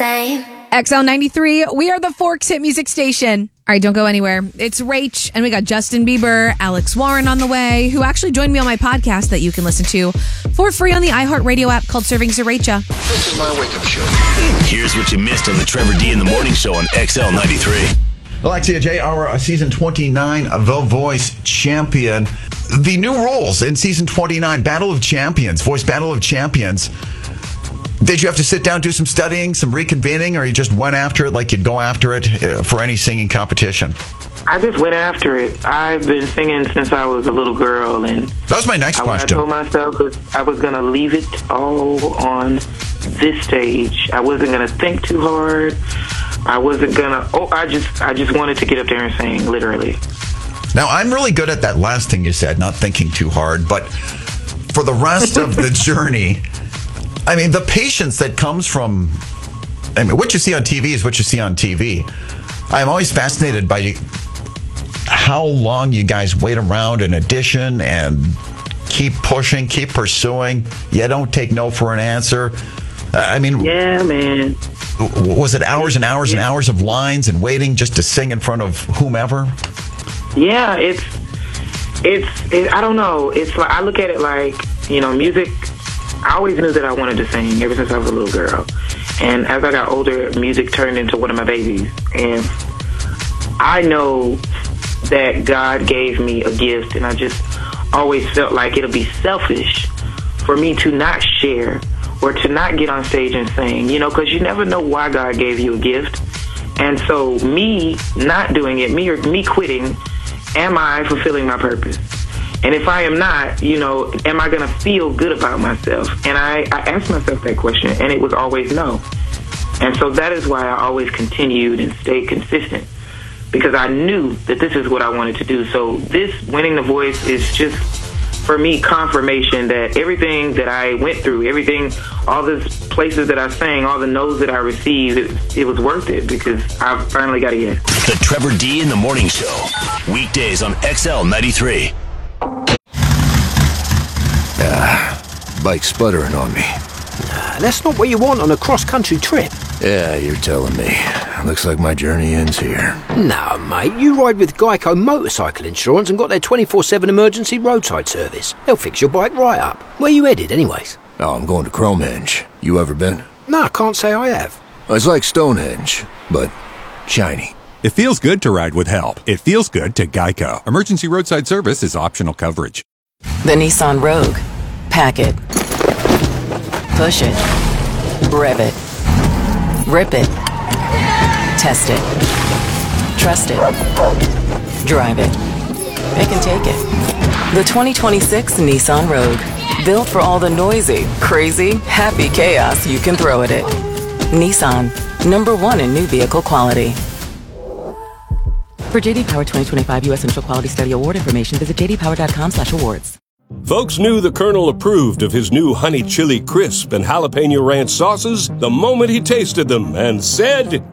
same. XL93, we are the Forks Hit Music Station. All right, don't go anywhere. It's Rach, and we got Justin Bieber, Alex Warren on the way, who actually joined me on my podcast that you can listen to for free on the iHeartRadio app called Serving Sriracha. This is my wake-up show. Here's what you missed on the Trevor D in the Morning Show on XL93. Alexia J, our season 29 The Voice champion. The new rules in season 29, Battle of Champions, Voice Battle of Champions. Did you have to sit down, do some studying, some reconvening, or you just went after it like you'd go after it for any singing competition? I just went after it. I've been singing since I was a little girl, and that was my next question. I told myself that I was going to leave it all on this stage. I wasn't going to think too hard. I wasn't going to. I just wanted to get up there and sing, literally. Now, I'm really good at that last thing you said, not thinking too hard, but for the rest of the journey, I mean, the patience that comes from, I mean, what you see on TV is what you see on TV. I'm always fascinated by how long you guys wait around an audition and keep pushing, keep pursuing. You don't take no for an answer. I mean, yeah, man. Was it hours and hours and hours of lines and waiting just to sing in front of whomever? Yeah, it's I don't know. It's like, I look at it like, music. I always knew that I wanted to sing ever since I was a little girl. And as I got older, music turned into one of my babies. And I know that God gave me a gift, and I just always felt like it'll be selfish for me to not share or to not get on stage and sing, because you never know why God gave you a gift. And so me not doing it, me quitting, am I fulfilling my purpose? And if I am not, am I going to feel good about myself? And I asked myself that question, and it was always no. And so that is why I always continued and stayed consistent, because I knew that this is what I wanted to do. So this winning The Voice is just, for me, confirmation that everything that I went through, all the places that I sang, all the no's that I received, it was worth it, because I finally got a yes. The Trevor D in the Morning Show. Weekdays on XL93. Bike's sputtering on me. That's not what you want on a cross-country trip. Yeah, you're telling me. Looks like my journey ends here. No, mate, you ride with Geico Motorcycle Insurance and got their 24/7 emergency roadside service. They'll fix your bike right up. Where you headed, anyways? Oh, I'm going to Cromehenge. You ever been? No, I can't say I have. It's like Stonehenge, but shiny. It feels good to ride with help. It feels good to Geico. Emergency roadside service is optional coverage. The Nissan Rogue. Pack it. Push it. Rev it. Rip it. Test it. Trust it. Drive it. Pick and take it. The 2026 Nissan Rogue. Built for all the noisy, crazy, happy chaos you can throw at it. Nissan. #1 in new vehicle quality. For JD Power 2025 U.S. Initial Quality Study Award information, visit jdpower.com/awards. Folks knew the Colonel approved of his new honey chili crisp and jalapeno ranch sauces the moment he tasted them and said,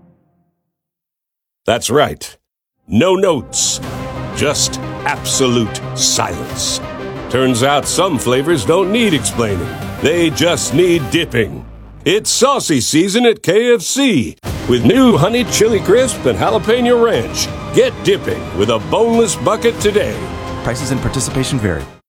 that's right, no notes, just absolute silence. Turns out some flavors don't need explaining. They just need dipping. It's saucy season at KFC with new honey chili crisp and jalapeno ranch. Get dipping with a boneless bucket today. Prices and participation vary.